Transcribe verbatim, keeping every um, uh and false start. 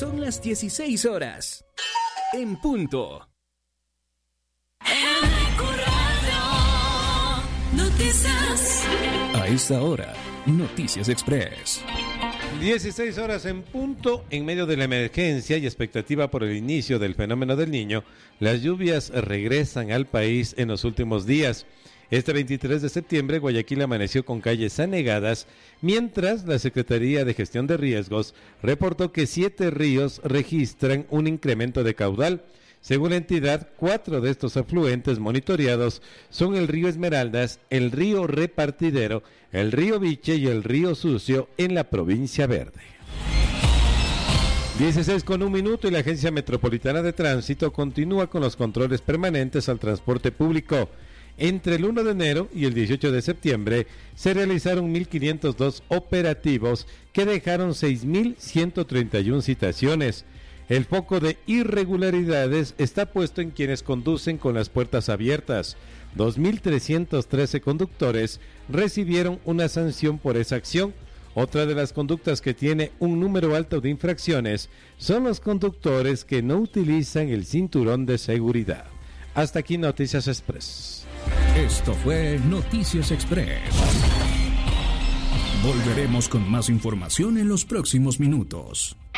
Son las dieciséis horas. En punto. Noticias. A esta hora, Noticias Express. dieciséis horas en punto. En medio de la emergencia y expectativa por el inicio del fenómeno del Niño, las lluvias regresan al país en los últimos días. Este veintitrés de septiembre, Guayaquil amaneció con calles anegadas, mientras la Secretaría de Gestión de Riesgos reportó que siete ríos registran un incremento de caudal. Según la entidad, cuatro de estos afluentes monitoreados son el río Esmeraldas, el río Repartidero, el río Viche y el río Sucio en la provincia Verde. dieciséis con un minuto y la Agencia Metropolitana de Tránsito continúa con los controles permanentes al transporte público. Entre el primero de enero y el dieciocho de septiembre se realizaron mil quinientos dos operativos que dejaron seis mil ciento treinta y una citaciones. El foco de irregularidades está puesto en quienes conducen con las puertas abiertas. dos mil trescientos trece conductores recibieron una sanción por esa acción. Otra de las conductas que tiene un número alto de infracciones son los conductores que no utilizan el cinturón de seguridad. Hasta aquí Noticias Express. Esto fue Noticias Express. Volveremos con más información en los próximos minutos.